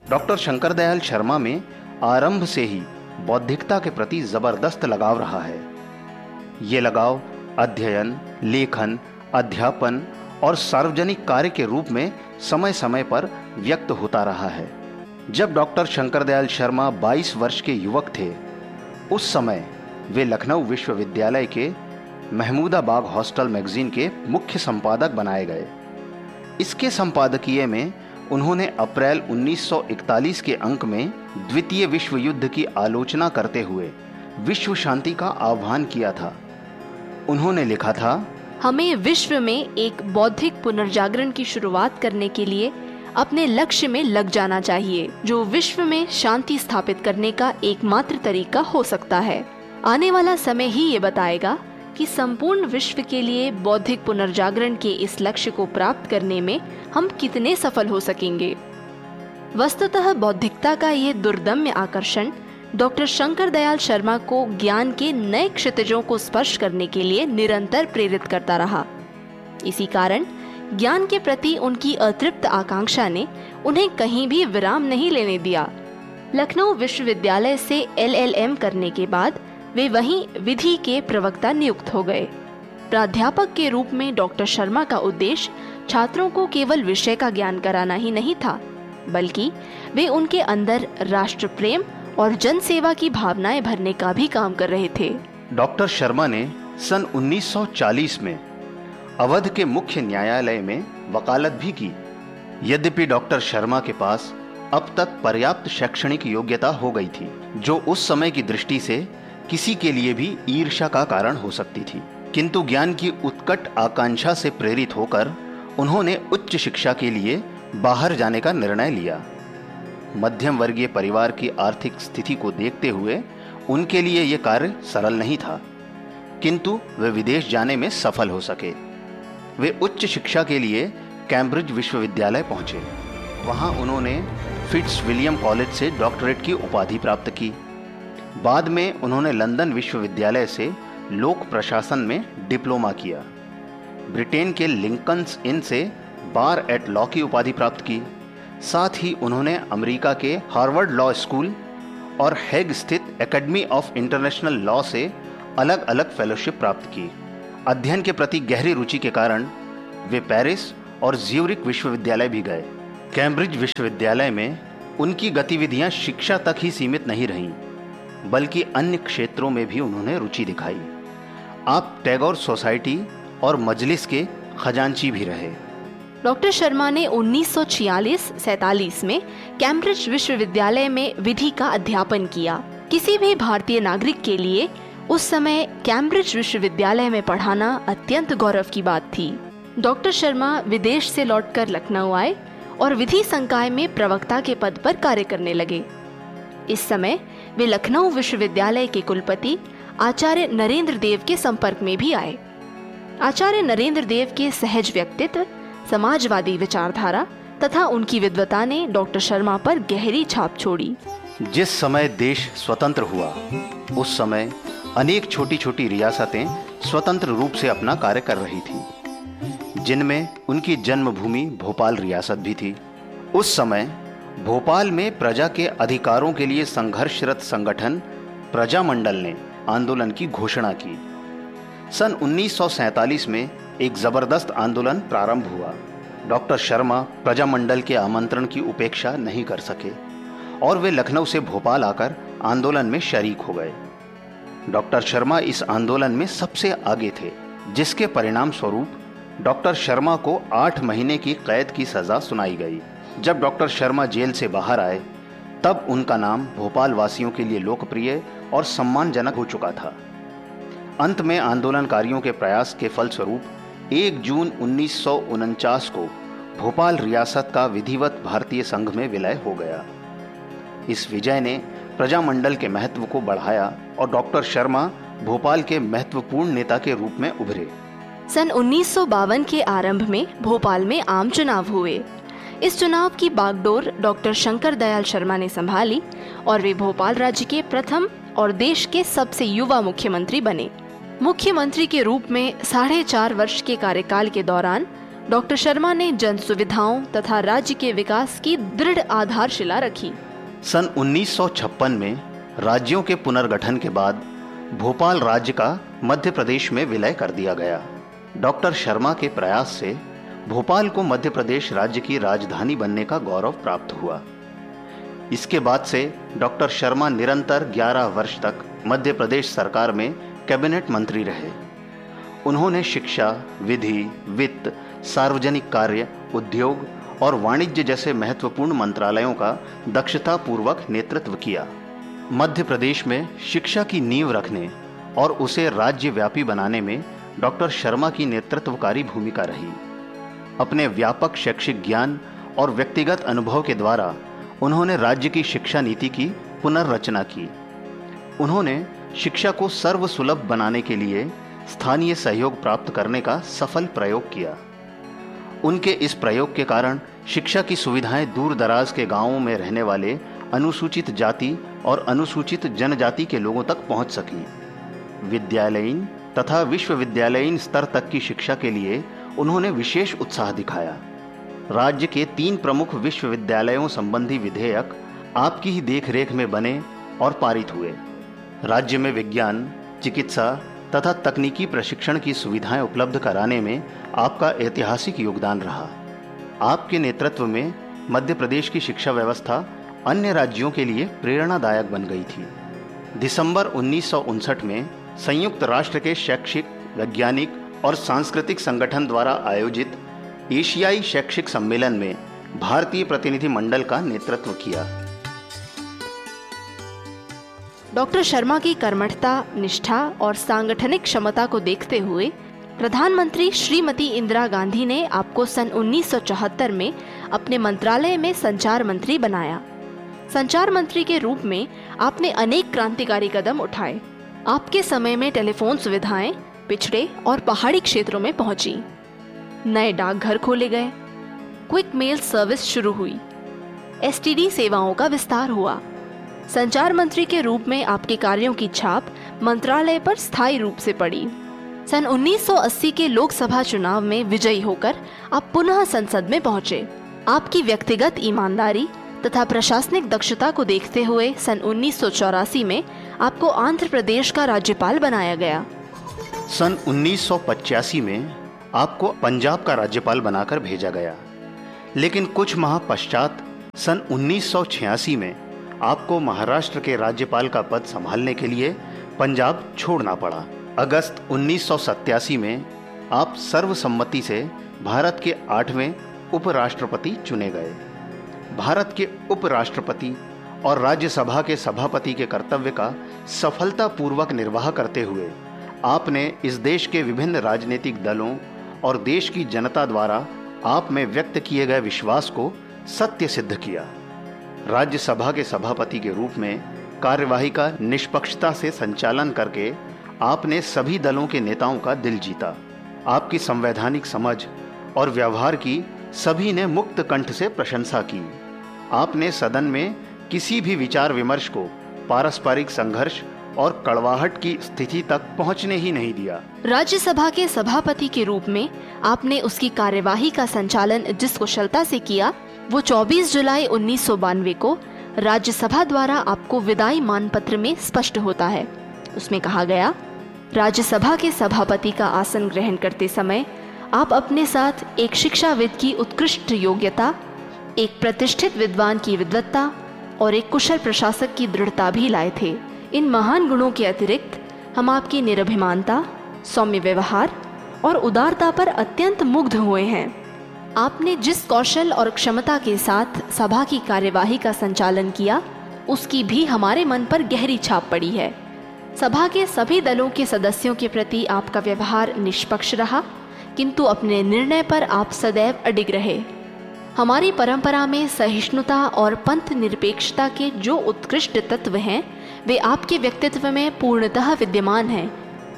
Doctor Shankar Dayal Sharma में आरंभ से ही बौद्धिकता के प्रति जबरदस्त लगाव रहा है। ये लगाव अध्ययन, लेखन, अध्यापन और सार्वजनिक कार्य के रूप में समय समय पर व्यक्त होता रहा है। जब डॉक्टर शंकर दयाल शर्मा 22 वर्ष के युवक थे, उस समय वे लखनऊ विश्वविद्यालय के महमूदाबाग हॉस्टल मैगजीन के मुख्य संपादक बनाए गए। इसके संपादकीय में उन्होंने अप्रैल 1941 के अंक में द्वितीय विश्व युद्ध की आलोचना करते हुए विश्व शांति का आह्वान किया था। उन्होंने लिखा था, हमें विश्व में एक बौद्धिक पुनर्जागरण की शुरुआत करने के लिए अपने लक्ष्य में लग जाना चाहिए, जो विश्व में शांति स्थापित करने का एकमात्र तरीका हो सकता है। आने वाला समय ही ये बताएगा कि संपूर्ण विश्व के लिए बौद्धिक पुनर्जागरण के इस लक्ष्य को प्राप्त करने में हम कितने सफल हो सकेंगे। वस्तुतः बौद्धिकता का ये दुर्दम्य आकर्षण डॉक्टर शंकर दयाल शर्मा को ज्ञान के नए क्षितिजों को स्पर्श करने के लिए निरंतर प्रेरित करता रहा। इसी कारण ज्ञान के प्रति उनकी अतृप्त आकांक्षा ने उन्हें कहीं भी विराम नहीं लेने दिया। लखनऊ विश्वविद्यालय से LLM करने के बाद वे वहीं विधि के प्रवक्ता नियुक्त हो गए। प्राध्यापक के रूप में डॉक्टर शर्मा का उद्देश्य छात्रों को केवल विषय का ज्ञान कराना ही नहीं था, बल्कि वे उनके अंदर राष्ट्र प्रेम और जन सेवा की भावनाएं भरने का भी काम कर रहे थे। डॉक्टर शर्मा ने सन 1940 में अवध के मुख्य न्यायालय में वकालत भी की। यद्यपि डॉक्टर शर्मा के पास अब तक पर्याप्त शैक्षणिक योग्यता हो गई थी, जो उस समय की दृष्टि से किसी के लिए भी ईर्ष्या का कारण हो सकती थी, किंतु ज्ञान की उत्कट आकांक्षा से प्रेरित होकर उन्होंने उच्च शिक्षा के लिए बाहर जाने का निर्णय लिया। मध्यम वर्गीय परिवार की आर्थिक स्थिति को देखते हुए उनके लिए यह कार्य सरल नहीं था, किंतु वे विदेश जाने में सफल हो सके। वे उच्च शिक्षा के लिए कैम्ब्रिज विश्वविद्यालय पहुंचे। वहां उन्होंने फिट्जविलियम कॉलेज से डॉक्टरेट की उपाधि प्राप्त की। बाद में उन्होंने लंदन विश्वविद्यालय से लोक प्रशासन में डिप्लोमा किया। ब्रिटेन के लिंकन्स इन से बार एट लॉ की उपाधि प्राप्त की। साथ ही उन्होंने अमेरिका के हार्वर्ड लॉ स्कूल और हेग स्थित एकेडमी ऑफ इंटरनेशनल लॉ से अलग अलग फेलोशिप प्राप्त की। अध्ययन के प्रति गहरी रुचि के कारण वे पेरिस और ज्यूरिक विश्वविद्यालय भी गए। कैम्ब्रिज विश्वविद्यालय में उनकी गतिविधियां शिक्षा तक ही सीमित नहीं रहीं, बल्कि अन्य क्षेत्रों में भी उन्होंने रुचि दिखाई। आप टैगोर सोसाइटी और मजलिस के खजांची भी रहे। डॉक्टर शर्मा ने 1946-47 में कैम्ब्रिज विश्वविद्यालय में विधि का अध्यापन किया। किसी भी भारतीय नागरिक के लिए उस समय कैम्ब्रिज विश्वविद्यालय में पढ़ाना अत्यंत गौरव की बात थी। डॉक्टर शर्मा विदेश से लौटकर लखनऊ आए और विधि संकाय में प्रवक्ता के पद पर कार्य करने लगे। इस समय वे लखनऊ विश्वविद्यालय के कुलपति आचार्य नरेंद्र देव के संपर्क में भी आए। आचार्य नरेंद्र देव के सहज व्यक्तित्व, समाजवादी विचारधारा तथा उनकी विद्वता ने डॉक्टर शर्मा पर गहरी छाप छोड़ी। जिस समय देश स्वतंत्र हुआ, उस समय अनेक छोटी छोटी रियासतें स्वतंत्र रूप से अपना कार्य कर रही थी, जिनमें उनकी जन्मभूमि भोपाल रियासत भी थी। उस समय भोपाल में प्रजा के अधिकारों के लिए संघर्षरत संगठन प्रजामंडल ने आंदोलन की घोषणा की। सन 1947 में एक जबरदस्त आंदोलन प्रारंभ हुआ। डॉक्टर शर्मा प्रजामंडल के आमंत्रण की उपेक्षा नहीं कर सके और वे लखनऊ से भोपाल आकर आंदोलन में शरीक हो गए। डॉक्टर शर्मा इस आंदोलन में सबसे आगे थे, जिसके परिणाम स्वरूप डॉक्टर शर्मा को 8 महीने की कैद की सजा सुनाई गई। जब डॉक्टर शर्मा जेल से बाहर आए, तब उनका नाम भोपाल वासियों के लिए लोकप्रिय और सम्मानजनक हो चुका था। अंत में आंदोलनकारियों के प्रयास के फलस्वरूप 1 जून 1949 को भोपाल रियासत का विधिवत भारतीय संघ में विलय हो गया। इस विजय ने प्रजामंडल के महत्व को बढ़ाया और डॉक्टर शर्मा भोपाल के महत्वपूर्ण नेता के रूप में उभरे। सन 1952 के आरंभ में भोपाल में आम चुनाव हुए। इस चुनाव की बागडोर डॉक्टर शंकर दयाल शर्मा ने संभाली और वे भोपाल राज्य के प्रथम और देश के सबसे युवा मुख्यमंत्री बने। मुख्यमंत्री के रूप में 4.5 वर्ष के कार्यकाल के दौरान डॉक्टर शर्मा ने जन सुविधाओं तथा राज्य के विकास की दृढ़ आधारशिला रखी। सन 1956 में राज्यों के पुनर्गठन के बाद भोपाल राज्य का मध्य प्रदेश में विलय कर दिया गया। डॉक्टर शर्मा के प्रयास से भोपाल को मध्य प्रदेश राज्य की राजधानी बनने का गौरव प्राप्त हुआ। इसके बाद से डॉक्टर शर्मा निरंतर 11 वर्ष तक मध्य प्रदेश सरकार में कैबिनेट मंत्री रहे। उन्होंने शिक्षा, विधि, वित्त, सार्वजनिक कार्य, उद्योग और वाणिज्य जैसे महत्वपूर्ण मंत्रालयों का दक्षतापूर्वक नेतृत्व किया। मध्य प्रदेश में शिक्षा की नींव रखने और उसे राज्यव्यापी बनाने में डॉक्टर शर्मा की नेतृत्वकारी भूमिका रही। अपने व्यापक शैक्षिक ज्ञान और व्यक्तिगत अनुभव के द्वारा उन्होंने राज्य की शिक्षा नीति की पुनर्रचना की। उन्होंने शिक्षा को सर्वसुलभ बनाने के लिए स्थानीय सहयोग प्राप्त करने का सफल प्रयोग किया। उनके इस प्रयोग के कारण शिक्षा की सुविधाएं दूर दराज के गांवों में रहने वाले अनुसूचित जाति और अनुसूचित जनजाति के लोगों तक पहुंच सकी। विद्यालयीन तथा विश्वविद्यालयीन स्तर तक की शिक्षा के लिए उन्होंने विशेष उत्साह दिखाया। राज्य के 3 प्रमुख विश्वविद्यालयों संबंधी विधेयक आपकी ही देखरेख में बने और पारित हुए। राज्य में विज्ञान, चिकित्सा तथा तकनीकी प्रशिक्षण की सुविधाएं उपलब्ध कराने में आपका ऐतिहासिक योगदान रहा। आपके नेतृत्व में मध्य प्रदेश की शिक्षा व्यवस्था अन्य राज्यों के लिए प्रेरणादायक बन गई थी। दिसंबर 1959 में संयुक्त राष्ट्र के शैक्षिक, वैज्ञानिक और सांस्कृतिक संगठन द्वारा आयोजित एशियाई शैक्षिक सम्मेलन में भारतीय प्रतिनिधि मंडल का नेतृत्व किया। डॉक्टर शर्मा की कर्मठता, निष्ठा और सांगठनिक क्षमता को देखते हुए प्रधानमंत्री श्रीमती इंदिरा गांधी ने आपको सन 1974 में अपने मंत्रालय में संचार मंत्री बनाया। संचार मंत्री के रूप में आपने अनेक क्रांतिकारी कदम उठाए। आपके समय में टेलीफोन सुविधाएं पिछड़े और पहाड़ी क्षेत्रों में पहुंची। नए डाकघर खोले गए, क्विक मेल सर्विस शुरू हुई, एसटीडी सेवाओं का विस्तार हुआ। संचार मंत्री के रूप में आपके कार्यों की छाप मंत्रालय पर स्थायी रूप से पड़ी। सन 1980 के लोकसभा चुनाव में विजयी होकर आप पुनः संसद में पहुंचे। आपकी व्यक्तिगत ईमानदारी तथा प्रशासनिक दक्षता को देखते हुए सन 1984 में आपको आंध्र प्रदेश का राज्यपाल बनाया गया। सन 1985 में आपको पंजाब का राज्यपाल बनाकर भेजा गया, लेकिन कुछ माह पश्चात सन 1986 में आपको महाराष्ट्र के राज्यपाल का पद संभालने के लिए पंजाब छोड़ना पड़ा। अगस्त 1987 में आप सर्वसम्मति से भारत के 8वें उपराष्ट्रपति चुने गए। भारत के उपराष्ट्रपति और राज्यसभा के सभापति के कर्तव्य का सफलतापूर्वक निर्वाह करते हुए आपने इस देश के विभिन्न राजनीतिक दलों और देश की जनता द्वारा आप में व्यक्त किए गए विश्वास को सत्य सिद्ध किया। राज्यसभा के सभापति के रूप में कार्यवाही का निष्पक्षता से संचालन करके आपने सभी दलों के नेताओं का दिल जीता। आपकी संवैधानिक समझ और व्यवहार की सभी ने मुक्त कंठ से प्रशंसा की। आपने सदन में किसी भी विचार विमर्श को पारस्परिक संघर्ष और कड़वाहट की स्थिति तक पहुंचने ही नहीं दिया। राज्यसभा के सभापति के रूप में आपने उसकी कार्यवाही का संचालन जिस कुशलता से किया, वो 24 जुलाई 1992 को राज्यसभा द्वारा आपको विदाई मानपत्र में स्पष्ट होता है। उसमें कहा गया, राज्यसभा के सभापति का आसन ग्रहण करते समय आप अपने साथ एक शिक्षाविद की उत्कृष्ट योग्यता, एक प्रतिष्ठित विद्वान की विद्वत्ता और एक कुशल प्रशासक की दृढ़ता भी लाए थे। इन महान गुणों के अतिरिक्त हम आपकी निरभिमानता, सौम्य व्यवहार और उदारता पर अत्यंत मुग्ध हुए हैं। आपने जिस कौशल और क्षमता के साथ सभा की कार्यवाही का संचालन किया, उसकी भी हमारे मन पर गहरी छाप पड़ी है। सभा के सभी दलों के सदस्यों के प्रति आपका व्यवहार निष्पक्ष रहा, किंतु अपने निर्णय पर आप सदैव अडिग रहे। हमारी परंपरा में सहिष्णुता और पंथ निरपेक्षता के जो उत्कृष्ट तत्व हैं, वे आपके व्यक्तित्व में पूर्णतः विद्यमान हैं।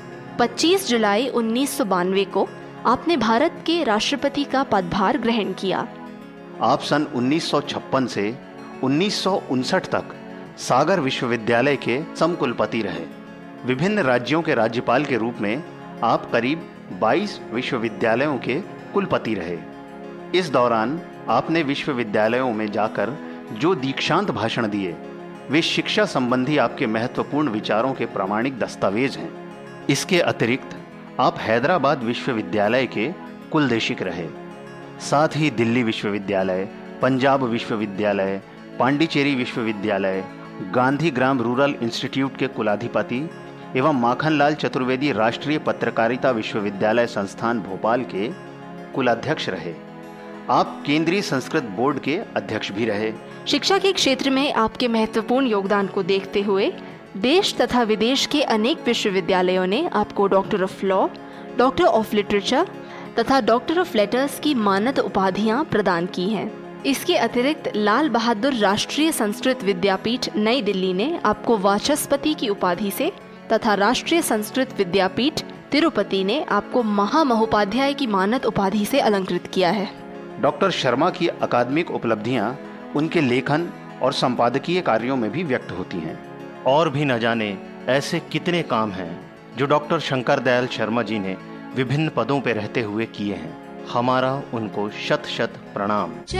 25 जुलाई 1992 को आपने भारत के राष्ट्रपति का पदभार ग्रहण किया। आप सन 1956 से 1959 तक सागर विश्वविद्यालय के समकुलपति रहे। विभिन्न राज्यों के राज्यपाल के रूप में आप करीब 22 विश्वविद्यालयों के कुलपति रहे। इस दौरान आपने विश्वविद्यालयों में जाकर जो दीक्षांत भाषण दिए वे शिक्षा संबंधी आपके महत्वपूर्ण विचारों के प्रामाणिक दस्तावेज हैं। इसके अतिरिक्त आप हैदराबाद विश्वविद्यालय के कुलदेशिक रहे। साथ ही दिल्ली विश्वविद्यालय, पंजाब विश्वविद्यालय, पांडिचेरी विश्वविद्यालय, गांधी ग्राम रूरल इंस्टीट्यूट के कुलाधिपति एवं माखनलाल चतुर्वेदी राष्ट्रीय पत्रकारिता विश्वविद्यालय संस्थान भोपाल के कुलाध्यक्ष रहे। आप केंद्रीय संस्कृत बोर्ड के अध्यक्ष भी रहे। शिक्षा के क्षेत्र में आपके महत्वपूर्ण योगदान को देखते हुए देश तथा विदेश के अनेक विश्वविद्यालयों ने आपको doctor of law, doctor of literature तथा डॉक्टर ऑफ लेटर्स की मानद उपाधियां प्रदान की हैं। इसके अतिरिक्त लाल बहादुर राष्ट्रीय संस्कृत विद्यापीठ नई दिल्ली ने आपको वाचस्पति की उपाधि से तथा राष्ट्रीय संस्कृत विद्यापीठ तिरुपति ने आपको महामहोपाध्याय की मानद उपाधि से अलंकृत किया है। डॉक्टर शर्मा की अकादमिक उपलब्धियां उनके लेखन और संपादकीय कार्यों में भी व्यक्त होती हैं। और भी न जाने ऐसे कितने काम हैं जो डॉक्टर शंकर दयाल शर्मा जी ने विभिन्न पदों पर रहते हुए किए हैं। हमारा उनको शत शत प्रणाम।